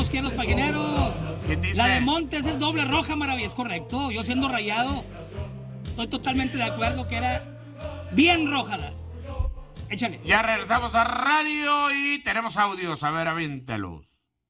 paquineros, ¿quién los paquineros? ¿Quién dice? La de Montes es doble roja, Maravilla, es correcto. Yo siendo Rayado, estoy totalmente de acuerdo que era bien roja la. Échale. Ya regresamos a radio y tenemos audios. A ver, avíntalos.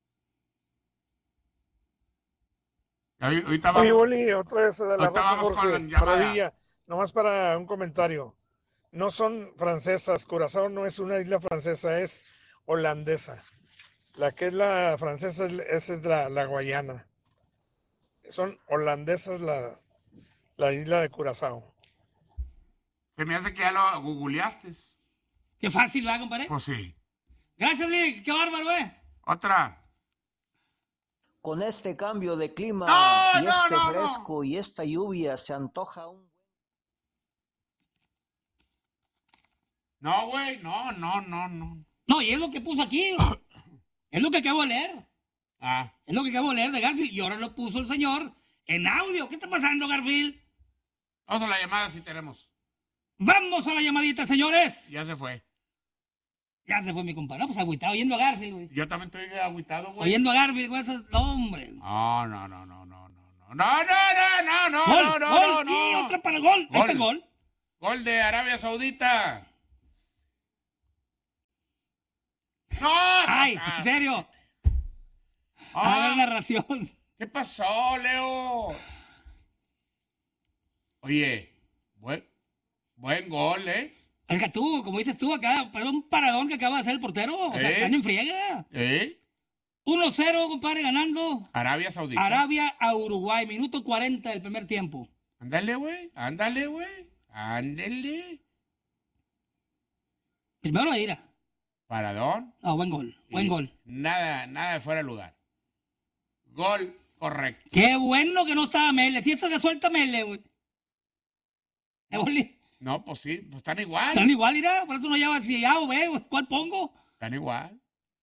Ahorita Oye, vamos. Boli, otra vez de la Ahorita Rosa vamos con Jorge, la llamada. Maravilla. Nomás para un comentario. No son francesas, Curazao no es una isla francesa, es holandesa. La que es la francesa, esa es la Guayana. Son holandesas la isla de Curazao. Se me hace que ya lo googleaste. Qué fácil, ¿verdad, compadre? Pues sí. Gracias, Lick. Qué bárbaro, Otra. Con este cambio de clima No, y no, este no, fresco y esta lluvia se antoja un... No, güey, no. No, y es lo que puso aquí. Es lo que acabo de leer. Ah, Es lo que acabo de leer de Garfield. Y ahora lo puso el señor en audio. ¿Qué está pasando, Garfield? vamos a la llamada si tenemos. Vamos a la llamadita, señores. Ya se fue. Ya se fue mi compadre. No, pues agüitado, oyendo a Garfield, güey. Yo también estoy agüitado, güey. Oyendo a Garfield, güey. No, hombre. No. Gol. Y otra para gol. Ahí está el gol. Gol de Arabia Saudita. No. Ay, en serio. Haga la narración. ¿Qué pasó, Leo? Oye, buen gol, ¿eh? Oiga, tú, como dices tú acá, pero un paradón que acaba de hacer el portero. O sea, están en friega. 1-0, compadre, ganando. Arabia Saudita. Arabia a Uruguay, minuto 40 del primer tiempo. Ándale, güey. Ándale. Primero a Ira. Paradón. No, buen gol. Nada de fuera de lugar. Gol correcto. Qué bueno que no estaba Mele. Si esa resuelta Mele, güey. Boli? No, pues sí, pues están igual. Están igual, Ira. Por eso no llama si A o B, güey. ¿Cuál pongo? Están igual.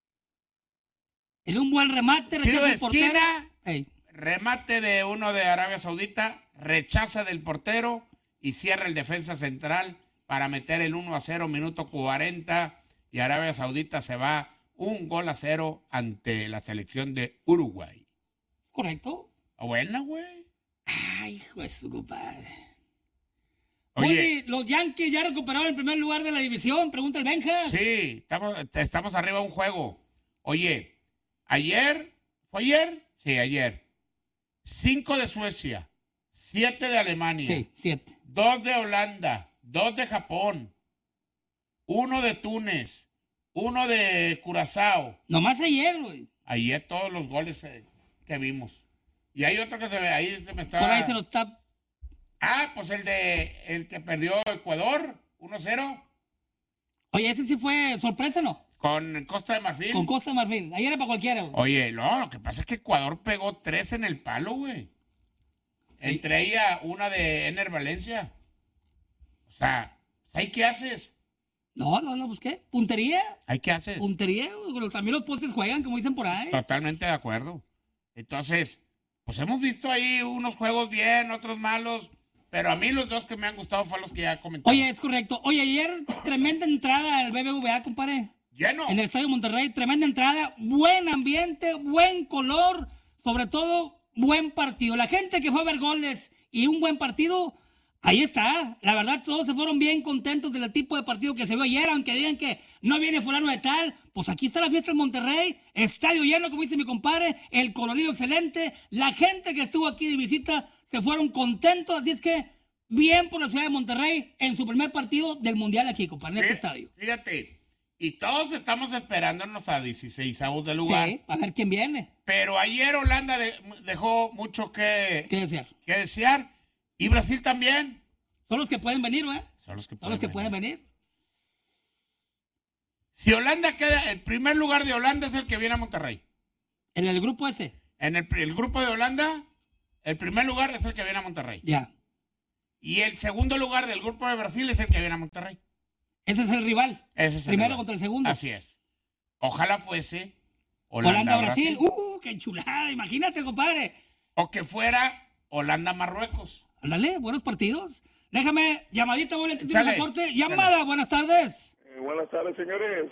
Es un buen remate, Tiro rechaza de el portero. esquina. Ey. Remate de uno de Arabia Saudita, rechaza del portero y cierra el defensa central para meter el 1-0, minuto 40, y Arabia Saudita se va 1-0 ante la selección de Uruguay. ¿Correcto? Buena, güey. Ay, hijo de su compadre. Oye, Oye, los Yankees ya recuperaron el primer lugar de la división, pregunta el Benja. sí, estamos arriba de un juego. Oye, ¿fue ayer? Sí, ayer. 5 de Suecia, 7 de Alemania. Sí, 7. 2 de Holanda, 2 de Japón, 1 de Túnez, 1 de Curazao. Nomás ayer, güey. Ayer todos los goles que vimos. Y hay otro que ahí se me está... Por ahí se nos está... Ah, pues el que perdió Ecuador, 1-0. Oye, ese sí fue sorpresa, ¿no? Con Costa de Marfil. Con Costa de Marfil. Ayer era para cualquiera, güey. Oye, no, lo que pasa es que Ecuador pegó 3 en el palo, güey. Entre ella una de Ener Valencia. O sea, ¿ahí qué haces? No, pues ¿qué? ¿Puntería? ¿Ahí qué haces? Puntería, güey. También los postes juegan, como dicen por ahí. Totalmente de acuerdo. Entonces, pues hemos visto ahí unos juegos bien, otros malos, pero a mí los dos que me han gustado fueron los que ya comenté. Oye, es correcto. Oye, ayer tremenda entrada al BBVA, compadre. Lleno. En el Estadio Monterrey, tremenda entrada, buen ambiente, buen color, sobre todo, buen partido. La gente que fue a ver goles y un buen partido, ahí está. La verdad, todos se fueron bien contentos del tipo de partido que se vio ayer, aunque digan que no viene fulano de tal. Pues aquí está la fiesta en Monterrey, estadio lleno, como dice mi compadre, el colorido excelente. La gente que estuvo aquí de visita se fueron contentos, así es que bien por la ciudad de Monterrey en su primer partido del Mundial aquí, compadre, en este estadio. Fíjate. Y todos estamos esperándonos a 16avos de lugar. Sí, a ver quién viene. Pero ayer Holanda dejó mucho que desear. Y Brasil también. Son los que pueden venir, ¿eh? Son los que pueden venir. Si Holanda queda, el primer lugar de Holanda es el que viene a Monterrey. ¿En el grupo ese? En el grupo de Holanda, el primer lugar es el que viene a Monterrey. Ya. Y el segundo lugar del grupo de Brasil es el que viene a Monterrey. Ese es el rival. Ese es el Primero rival. contra el segundo. Así es. Ojalá fuese Holanda-Brasil. ¡Qué chulada! Imagínate, compadre. O que fuera Holanda-Marruecos. Ándale, buenos partidos. Déjame, llamadita, voy a Dale. reporte. Llamada, buenas tardes. Buenas tardes, señores.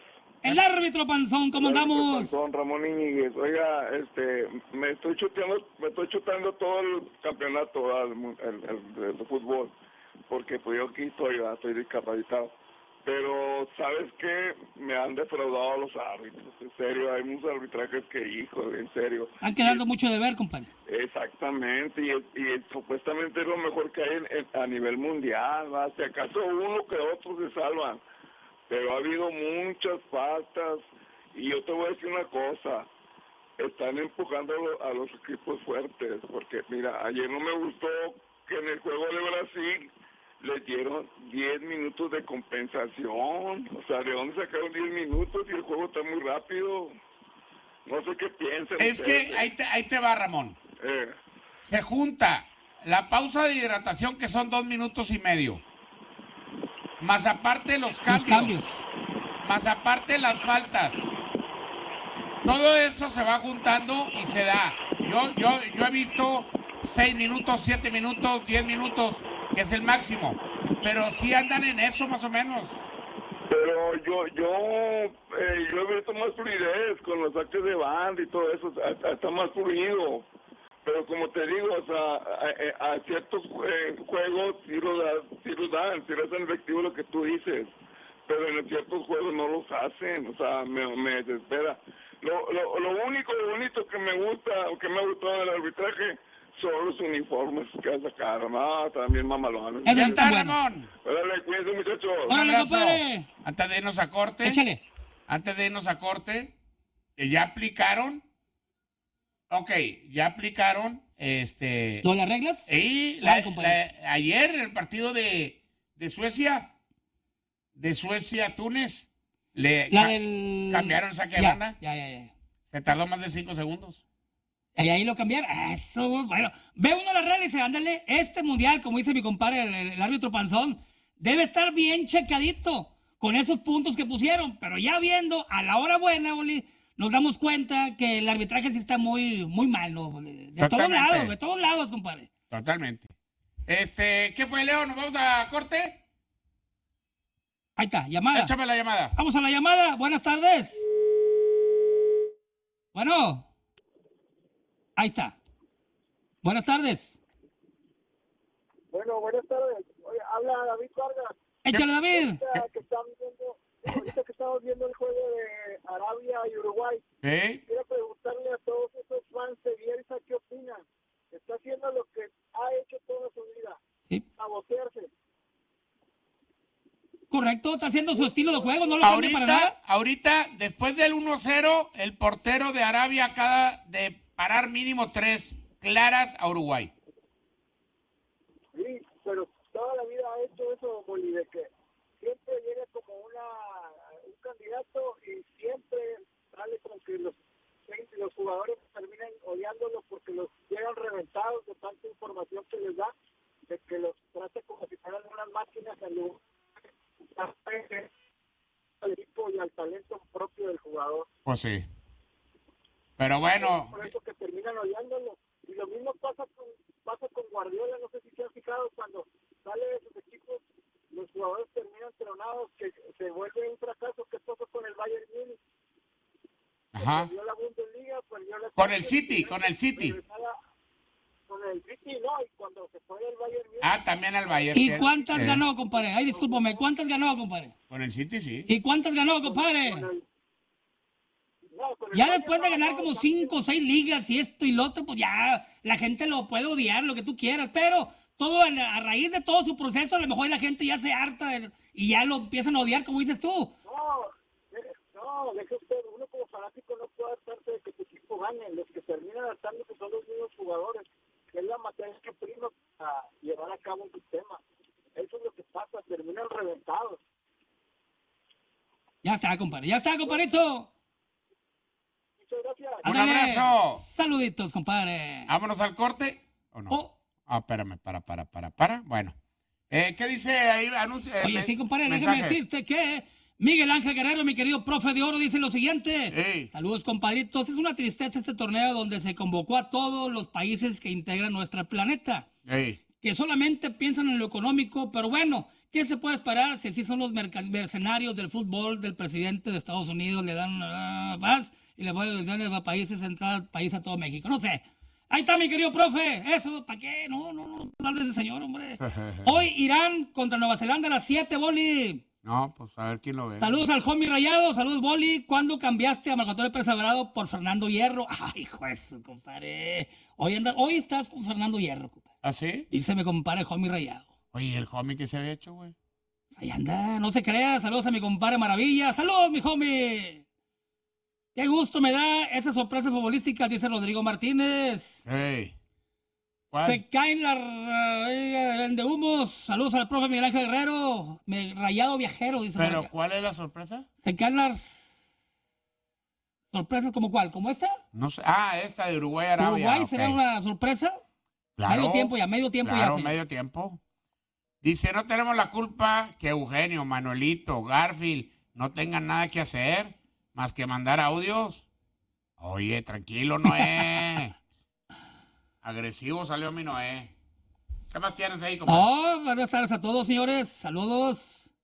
El árbitro Panzón, ¿cómo andamos? Panzón, Ramón Iñiguez. Oiga, me estoy chutando todo el campeonato el de fútbol, porque pues yo aquí estoy discapacitado. Pero, ¿sabes qué? Me han defraudado los árbitros, en serio, hay muchos arbitrajes que, hijo, en serio. Están quedando mucho de ver, compadre. Exactamente, y supuestamente es lo mejor que hay a nivel mundial, ¿va? Si acaso uno que otros se salvan, pero ha habido muchas faltas, y yo te voy a decir una cosa, están empujando a los equipos fuertes, porque mira, ayer no me gustó que en el juego de Brasil les dieron 10 minutos de compensación. O sea, ¿de dónde sacaron 10 minutos y el juego está muy rápido? No sé qué piensan. Es ustedes. que ahí te va, Ramón. Se junta la pausa de hidratación, que son 2 minutos y medio, más aparte los cambios, más aparte las faltas. Todo eso se va juntando y se da. Yo he visto 6 minutos, 7 minutos, 10 minutos, que es el máximo, pero sí andan en eso más o menos. Pero yo he visto más fluidez con los saques de banda y todo eso, está más fluido. Pero como te digo, o sea, a ciertos juegos sí lo dan efectivo lo que tú dices, pero en ciertos juegos no los hacen, o sea, me desespera. Lo único bonito que me gusta, o que me ha gustado del arbitraje, son los uniformes que sacaron. También mamalones. Ya está, Ramón. Órale, cuídense, muchachos. Órale, compadre. Antes de irnos a corte. Échale. Antes de irnos a corte, ¿ya aplicaron? Ok, ya aplicaron, ¿No las reglas? Y ayer en el partido de Suecia, Túnez, cambiaron el saque de banda. Ya. Se tardó más de 5 segundos. Y ahí lo cambiaron. Eso, bueno. Ve uno las reglas y dice, ándale, este mundial, como dice mi compadre, el árbitro Panzón, debe estar bien checadito con esos puntos que pusieron. Pero ya viendo, a la hora buena, Boli, nos damos cuenta que el arbitraje sí está muy, muy mal, ¿no? De todos lados, compadre. Totalmente. ¿Qué fue, Leo? ¿Nos vamos a corte? Ahí está, llamada. Échame la llamada. Vamos a la llamada. Buenas tardes. Bueno. Ahí está. Buenas tardes. Bueno, buenas tardes. Oye, habla David Vargas. Échale, David. Ahorita que estamos viendo el juego de Arabia y Uruguay, quiero preguntarle a todos esos fans de Bielsa qué opinan. Está haciendo lo que ha hecho toda su vida, sabotearse. Correcto, está haciendo su estilo de juego, no lo cambia para nada. Ahorita, después del 1-0, el portero de Arabia acaba de parar mínimo 3 claras a Uruguay. Sí, pero toda la vida ha hecho eso, Boli, de que siempre llega como un candidato y siempre sale con que los jugadores terminan odiándolo porque los llegan reventados de tanta información que les da, de que los trata como si fueran unas máquinas en lugar al equipo y al talento propio del jugador. Pues sí. Pero bueno. Por eso que terminan odiándolo. Y lo mismo pasa con Guardiola, no sé si se han fijado, cuando sale de sus equipos, los jugadores terminan tronados, que se vuelve un fracaso. ¿Qué pasó con el Bayern Múnich? Ajá. Perdió la Bundesliga, perdió la con el City. Con el City, no, y cuando se fue el Bayern Múnich. También al Bayern. ¿Y cuántas ganó, compadre? Ay, discúlpame, ¿cuántas ganó, compadre? Con el City, sí. ¿Y cuántas ganó, compadre? Ya después de ganar como 5 o 6 ligas y esto y lo otro, pues ya la gente lo puede odiar, lo que tú quieras, pero todo a raíz de todo su proceso, a lo mejor la gente ya se harta y ya lo empiezan a odiar, como dices tú. No, deje usted, uno como fanático no puede hartarse de que tu equipo gane, los que terminan hartándose son los mismos jugadores, que es la materia que prima para llevar a cabo un sistema. Eso es lo que pasa, terminan reventados. Ya está, compadrito. Muchas gracias. Un abrazo. Saluditos, compadre. ¿Vámonos al corte o no? Espérame, para. Bueno. ¿Qué dice ahí? Oye, sí, compadre, déjame decirte que Miguel Ángel Guerrero, mi querido profe de oro, dice lo siguiente. Saludos, compadritos. Es una tristeza este torneo donde se convocó a todos los países que integran nuestro planeta. Que solamente piensan en lo económico, pero bueno, ¿Qué se puede esperar si así son los mercenarios del fútbol del presidente de Estados Unidos? Le dan paz y le ponen elecciones a países, entrar al país a todo México. No sé. Ahí está mi querido profe. Eso, ¿para qué? No, hablar de ese señor, hombre. Hoy Irán contra Nueva Zelanda a las 7, Boli. No, pues a ver quién lo ve. Saludos al homie Rayado, saludos Boli. ¿Cuándo cambiaste a Marco Antonio Pérez Alvarado por Fernando Hierro? Ay, hijo de eso, compadre. Hoy estás con Fernando Hierro, compadre. ¿Ah, sí? Dice mi compadre el homie Rayado. Oye, ¿el homie que se había hecho, güey? Ahí anda, no se crea. Saludos a mi compadre Maravilla. Saludos, mi homie. Qué gusto me da esas sorpresas futbolísticas, dice Rodrigo Martínez. Hey. ¿Cuál? Se caen las de vendehumos. Saludos al profe Miguel Ángel Guerrero. Rayado viajero, dice. ¿Pero cuál es la sorpresa? Se caen las sorpresas, ¿como cuál? ¿Como esta? No sé. Ah, esta de Uruguay, Arabia. ¿Uruguay ok. será una sorpresa? Claro, Medio tiempo ya. claro, Sí. medio tiempo. Dice, no tenemos la culpa que Eugenio, Manuelito, Garfield no tengan nada que hacer más que mandar audios. Oye, tranquilo, Noé. Agresivo salió mi Noé. ¿Qué más tienes ahí, compadre? Oh, buenas tardes a todos, señores. Saludos.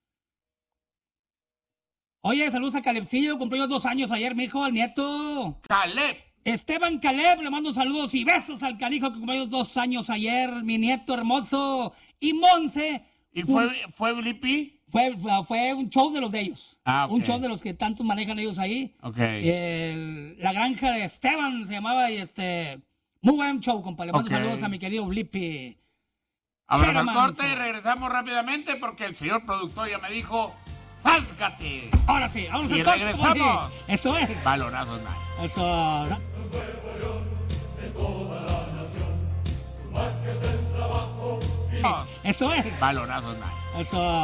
Oye, saludos a Calebcillo. Cumplió 2 años ayer, mi hijo, el nieto. ¡Caleb! Esteban Caleb, le mando saludos y besos al canijo que cumplió 2 años ayer, mi nieto hermoso. Y Monse. ¿Y fue Blippi? Fue un show de los de ellos. Ah, ok. Un show de los que tanto manejan ellos ahí. Ok. La granja de Esteban se llamaba y muy buen show, compa. Le mando Ok. saludos a mi querido Blippi. Vámonos al Sherman, corte sí. y regresamos rápidamente porque el señor productor ya me dijo, ¡sáscate! Ahora sí, vamos Y al corte. regresamos. Boli. Esto es. Balonazos, night. Eso. Esto es. Balonazos, night. Eso.